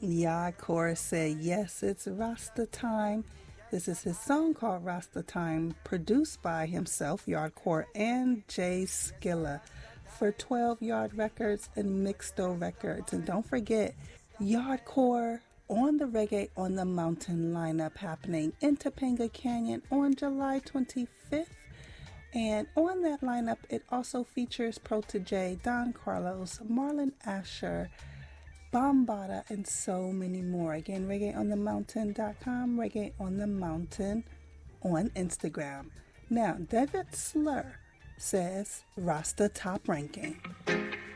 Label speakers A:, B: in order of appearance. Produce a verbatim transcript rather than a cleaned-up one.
A: Yardcore said, yes, it's Rasta time. This is his song called Rasta Time, produced by himself, Yardcore, and Jay Skilla for twelve Yard Records and Mixto Records. And don't forget, Yardcore on the Reggae on the Mountain lineup happening in Topanga Canyon on July twenty-fifth. And on that lineup, it also features Protege, Don Carlos, Marlon Asher, Bombada, and so many more. Again, reggae on the mountain dot com, Reggae on the Mountain on Instagram. Now, David Slur says Rasta top ranking.